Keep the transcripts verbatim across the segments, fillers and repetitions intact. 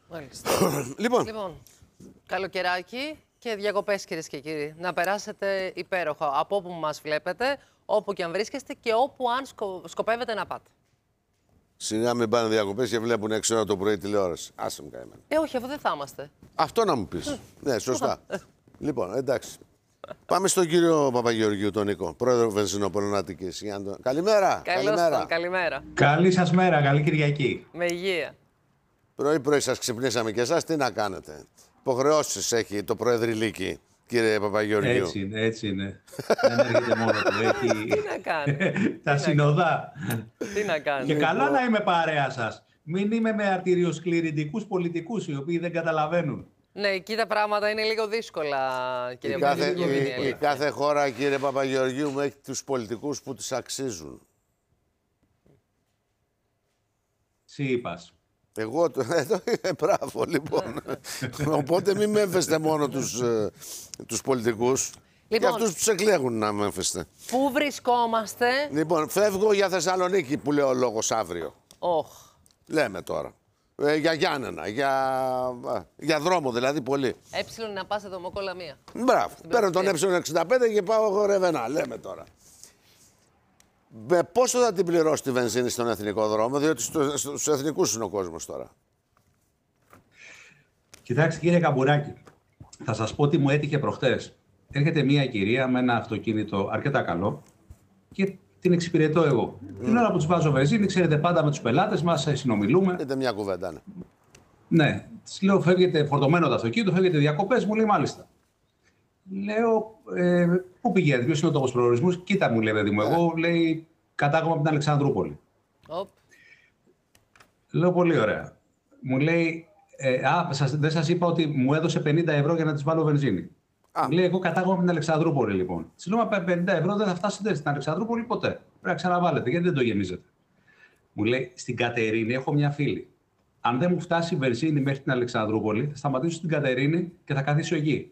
Μάλιστα. Λοιπόν. λοιπόν, καλοκαιράκι και διακοπές, κυρίες και κύριοι. Να περάσετε υπέροχα από όπου μας βλέπετε, όπου και αν βρίσκεστε και όπου αν σκο... σκοπεύετε να πάτε. Σιγά μην πάνε διακοπές και βλέπουν έξω ώρα το πρωί τηλεόραση. Άσε μου καημένα. Ε, όχι, αφού δεν θα είμαστε. Αυτό να μου πεις. Ναι, σωστά. Λοιπόν, εντάξει. Πάμε στον κύριο Παπαγεωργίου, τον Νίκο, πρόεδρο Βενζινοπόλεων Αττικής. Καλημέρα. Καλώς καλημέρα. τον, καλημέρα. Καλή σας μέρα, καλή Κυριακή. Με υγεία. Πρωί-πρωί σας ξυπνήσαμε και εσάς, τι να κάνετε. Υποχρεώσεις έχει το Προεδρυλίκι, κύριε Παπαγεωργίου. Έτσι είναι, έτσι είναι. Δεν έρχεται μόνο του, έχει Τι να κάνει. τα συνοδά. Τι να κάνει. Και καλά να είμαι παρέα σας. Μην είμαι με αρτηριοσκληρητικούς πολιτικούς, οι οποίοι δεν καταλαβαίνουν. Ναι, εκεί τα πράγματα είναι λίγο δύσκολα, κύριε Η κάθε, Παπαγεωργίου. η, η κάθε χώρα, κύριε Παπαγεωργίου, μου έχει τους πολιτικούς που τις αξίζουν. Σύ είπας. Εγώ, το, εδώ είναι μπράβο, λοιπόν. Οπότε μην με έμφεστε μόνο τους, ε, τους πολιτικούς. Λοιπόν, και αυτούς που τους εκλέγουν να με έμφεστε. Πού βρισκόμαστε. Λοιπόν, φεύγω για Θεσσαλονίκη που λέει ο λόγος αύριο. Όχ. Λέμε τώρα. Ε, για Γιάννενα, για, για δρόμο δηλαδή πολύ. Έψιλον να πας εδώ Μοκόλα μία. Μπράβο. Παίρνω τον έψιλον εξήντα πέντε και πάω εγώ Ρεβενά. Λέμε τώρα. Με πόσο θα την πληρώσει τη βενζίνη στον εθνικό δρόμο, διότι στους εθνικούς είναι ο κόσμος τώρα. Κοιτάξτε κύριε Καμπουράκη, θα σας πω τι μου έτυχε προχτές. Έρχεται μια κυρία με ένα αυτοκίνητο αρκετά καλό και την εξυπηρετώ εγώ. Mm. Την ώρα που τους βάζω βενζίνη, ξέρετε πάντα με τους πελάτες μας, συνομιλούμε. Είτε μια κουβέντα, ναι. Ναι, της λέω φεύγετε φορτωμένο το αυτοκίνητο, φεύγετε διακοπές, μου λέει μάλιστα. Λέω, ε, πού πηγαίνετε, ποιος είναι ο τόπος προορισμού, κοίτα μου λέει παιδί μου, εγώ λέει κατάγομαι από την Αλεξανδρούπολη. Οπ. Λέω πολύ ωραία. Μου λέει, ε, α, σας, δεν σας είπα ότι μου έδωσε πενήντα ευρώ για να της βάλω βενζίνη. Α. Μου λέει, εγώ κατάγομαι από την Αλεξανδρούπολη λοιπόν. Της λέω, με πενήντα ευρώ δεν θα φτάσετε στην Αλεξανδρούπολη ποτέ. Πρέπει να ξαναβάλετε, γιατί δεν το γεμίζετε. Μου λέει, στην Κατερίνη έχω μια φίλη. Αν δεν μου φτάσει η βενζίνη μέχρι την Αλεξανδρούπολη, θα σταματήσω στην Κατερίνη και θα καθίσω εκεί.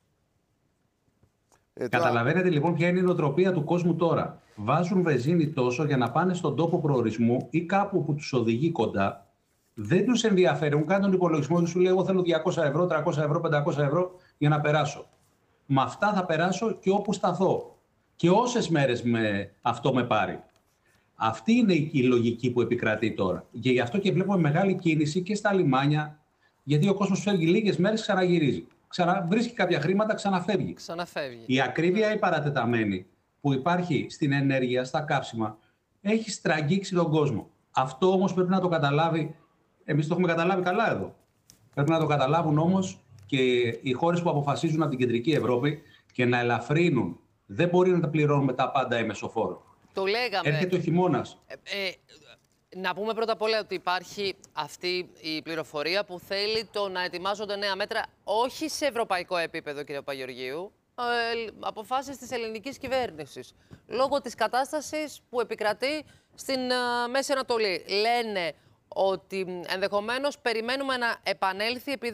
Ε, Καταλαβαίνετε το... λοιπόν ποια είναι η νοοτροπία του κόσμου τώρα. Βάζουν βενζίνη τόσο για να πάνε στον τόπο προορισμού ή κάπου που τους οδηγεί κοντά. Δεν τους ενδιαφέρει. Μου κάνει τον υπολογισμό και σου λέει: εγώ θέλω διακόσια ευρώ, τριακόσια ευρώ, πεντακόσια ευρώ για να περάσω. Με αυτά θα περάσω και όπου σταθώ. Και όσες μέρες με αυτό με πάρει. Αυτή είναι η λογική που επικρατεί τώρα. Και γι' αυτό και βλέπουμε μεγάλη κίνηση και στα λιμάνια, γιατί ο κόσμος φεύγει λίγες μέρες, ξαναγυρίζει. Ξανα... Βρίσκει κάποια χρήματα, ξαναφεύγει. Ξαναφεύγει. Η ακρίβεια η παρατεταμένη που υπάρχει στην ενέργεια, στα καύσιμα, έχει στραγγίξει τον κόσμο. Αυτό όμως πρέπει να το καταλάβει. Εμείς το έχουμε καταλάβει καλά εδώ. Πρέπει να το καταλάβουν όμως και οι χώρες που αποφασίζουν από την κεντρική Ευρώπη και να ελαφρύνουν. Δεν μπορεί να τα πληρώνουμε τα πάντα εμεσοφόρο. Το λέγαμε. Έρχεται ο χειμώνας. Ε, ε, να πούμε πρώτα απ' όλα ότι υπάρχει αυτή η πληροφορία που θέλει το να ετοιμάζονται νέα μέτρα, όχι σε ευρωπαϊκό επίπεδο, κύριε Παπαγεωργίου, ε, αποφάσεις της ελληνικής κυβέρνησης. Λόγω της κατάστασης που επικρατεί στην ε, Μέση Ανατολή. Λένε ότι ενδεχομένως περιμένουμε να επανέλθει, επειδή